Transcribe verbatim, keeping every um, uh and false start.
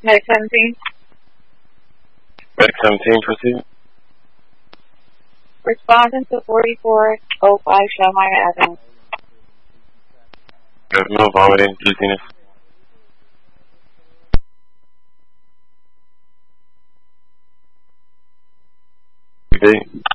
Medic seventeen. Medic seventeen, proceed. Responding to forty-four oh five Shellmeyer Avenue. You have no vomiting, dizziness. Good day.